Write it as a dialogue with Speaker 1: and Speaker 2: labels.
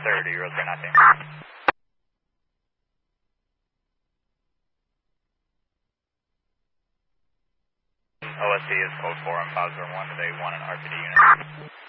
Speaker 1: 30, Rosemary 19. OSC is code 4 and 501 today, 1 in RPD unit.